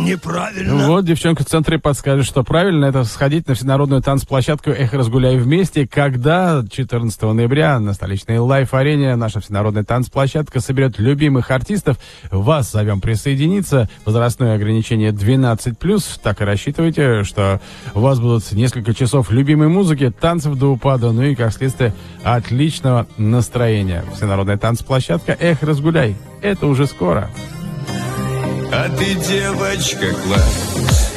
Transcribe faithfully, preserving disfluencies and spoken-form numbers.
неправильно. Вот девчонка в центре подскажет, что правильно. Это сходить на всенародную танцплощадку «Эх, разгуляй вместе», когда четырнадцатого ноября на столичной Лайф-арене наша всенародная танцплощадка соберет любимых артистов. Вас зовем присоединиться. Возрастное ограничение двенадцать плюс. Так и рассчитывайте, что у вас будут несколько часов любимой музыки, танцев до упада, ну и, как следствие, отличного настроения. Всенародная танцплощадка «Эх, разгуляй». Это уже скоро. А ты, девочка, класс.